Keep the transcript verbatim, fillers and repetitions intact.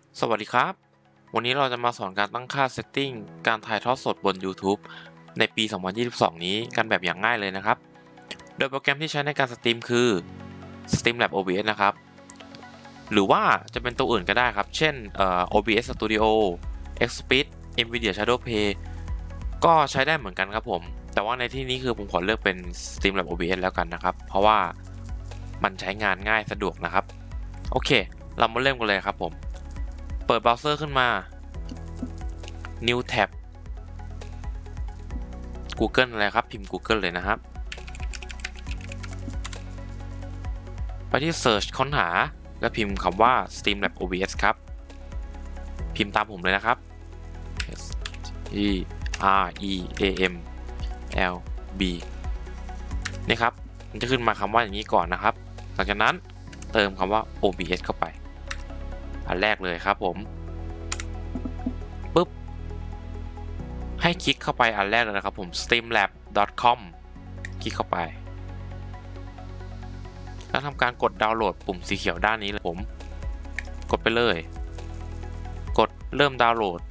สวัสดีครับวันนี้เราจะมาสอนการตั้งค่า setting การถ่ายทอดสดบน YouTube ในปี สองพันยี่สิบสอง นี้กันแบบอย่างง่ายเลยนะครับโดยโปรแกรมที่ใช้ในการสตรีมคือ Streamlabs โอ บี เอส นะครับหรือว่าจะเป็นตัวอื่นก็ได้ครับเช่นเอ่อ โอ บี เอส Studio XSpeed NVIDIA Shadowplay ก็ใช้ได้เหมือนกันครับผมแต่ว่าในที่นี้คือผมขอเลือกเป็น Streamlabs โอ บี เอส แล้วกันนะครับเพราะว่ามันใช้งานง่ายสะดวกนะครับโอเคเรามาเริ่มกันเลยครับผมเปิดเบราว์เซอร์ขึ้นมา New Tab Google อะไรครับพิมพ์ Google เลยนะครับไปที่ Search ค้นหาแล้วพิมพ์คำว่า Streamlabs โอ บี เอส ครับพิมพ์ตามผมเลยนะครับ S T R E A M L B นี่ครับมันจะขึ้นมาคำว่าอย่างนี้ก่อนนะครับหลังจากนั้นเติมคำว่า โอ บี เอส เข้าไปอันแรกเลยครับผมปุ๊บให้คลิกเข้าไปอันแรกเลยนะครับผม streamlabs ดอท คอม คลิกเข้าไปแล้วทำการกดดาวน์โหลดปุ่มสีเขียวด้านนี้เลยผมกดไปเลยกดเริ่มดาวน์โหลด